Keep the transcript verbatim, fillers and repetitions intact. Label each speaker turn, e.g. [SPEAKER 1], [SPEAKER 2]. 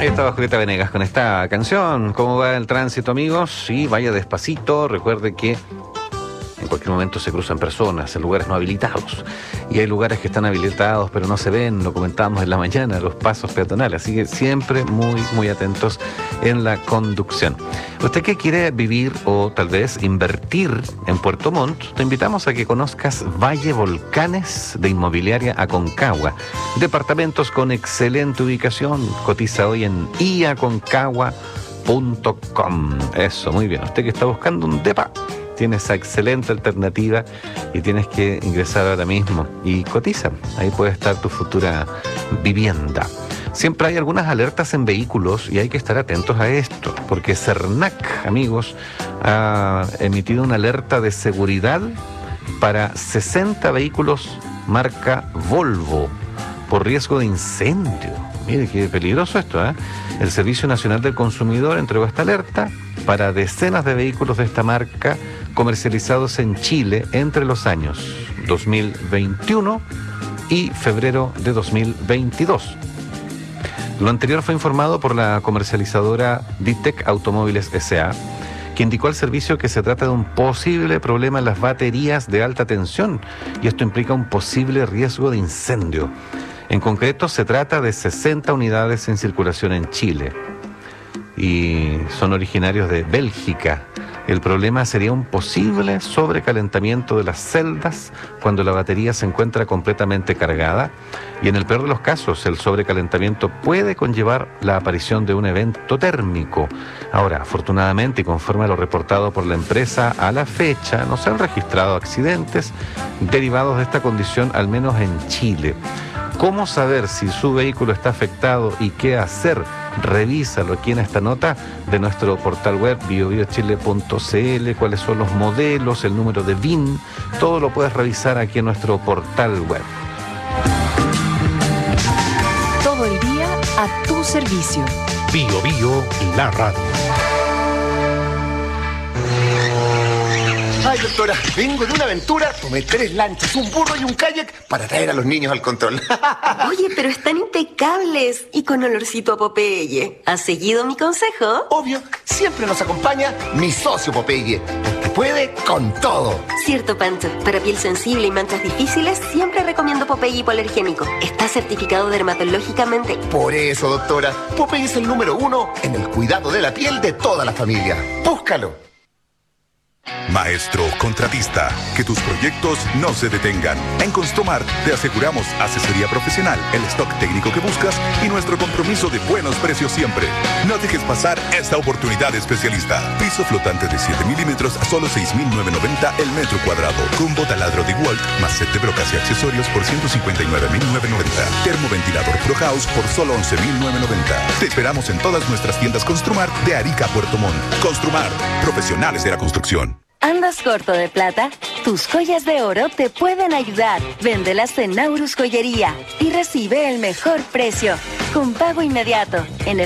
[SPEAKER 1] Ahí estaba Julieta Venegas con esta canción. ¿Cómo va el tránsito, amigos? Sí, vaya despacito. Recuerde que en cualquier momento se cruzan personas en lugares no habilitados. Y hay lugares que están habilitados pero no se ven, lo comentábamos en la mañana, los pasos peatonales. Así que siempre muy, muy atentos en la conducción. Usted que quiere vivir o tal vez invertir en Puerto Montt, te invitamos a que conozcas Valle Volcanes de Inmobiliaria Aconcagua. Departamentos con excelente ubicación. Cotiza hoy en i aconcagua punto com. Eso, muy bien. Usted que está buscando un depa, tiene esa excelente alternativa y tienes que ingresar ahora mismo y cotiza. Ahí puede estar tu futura vivienda. Siempre hay algunas alertas en vehículos y hay que estar atentos a esto, porque Cernac, amigos, ha emitido una alerta de seguridad para sesenta vehículos marca Volvo por riesgo de incendio. Mire qué peligroso esto, ¿eh? El Servicio Nacional del Consumidor entregó esta alerta para decenas de vehículos de esta marca comercializados en Chile entre los años dos mil veintiuno y febrero de dos mil veintidós. Lo anterior fue informado por la comercializadora Ditec Automóviles S A, que indicó al servicio que se trata de un posible problema en las baterías de alta tensión y esto implica un posible riesgo de incendio. En concreto, se trata de sesenta unidades en circulación en Chile y son originarios de Bélgica. El problema sería un posible sobrecalentamiento de las celdas cuando la batería se encuentra completamente cargada y en el peor de los casos el sobrecalentamiento puede conllevar la aparición de un evento térmico. Ahora, afortunadamente y conforme a lo reportado por la empresa, a la fecha no se han registrado accidentes derivados de esta condición, al menos en Chile. ¿Cómo saber si su vehículo está afectado y qué hacer? Revísalo aquí en esta nota de nuestro portal web bio bio chile punto c l, cuáles son los modelos, el número de V I N, todo lo puedes revisar aquí en nuestro portal web.
[SPEAKER 2] Todo el día a tu servicio.
[SPEAKER 3] Bio Bio, la radio.
[SPEAKER 4] Ay, doctora, vengo de una aventura, tomé tres lanchas, un burro y un kayak para traer a los niños al control.
[SPEAKER 5] Oye, pero están impecables y con olorcito a Popeye. ¿Has seguido mi consejo?
[SPEAKER 4] Obvio, siempre nos acompaña mi socio Popeye, porque puede con todo.
[SPEAKER 5] Cierto, Pancho. Para piel sensible y manchas difíciles, siempre recomiendo Popeye hipoalergénico. Está certificado dermatológicamente.
[SPEAKER 4] Por eso, doctora, Popeye es el número uno en el cuidado de la piel de toda la familia. Búscalo.
[SPEAKER 6] Maestro contratista, que tus proyectos no se detengan. En Construmar te aseguramos asesoría profesional, el stock técnico que buscas y nuestro compromiso de buenos precios siempre. No dejes pasar esta oportunidad especialista. Piso flotante de siete milímetros a solo seis mil novecientos noventa el metro cuadrado. Con taladro de Walt más set de brocas y accesorios por ciento cincuenta y nueve mil novecientos noventa. Termoventilador Pro House por solo once mil novecientos noventa. Te esperamos en todas nuestras tiendas Construmar de Arica a Puerto Montt. Construmar, profesionales de la construcción.
[SPEAKER 2] ¿Andas corto de plata? Tus joyas de oro te pueden ayudar. Véndelas en Naurus Joyería y recibe el mejor precio con pago inmediato en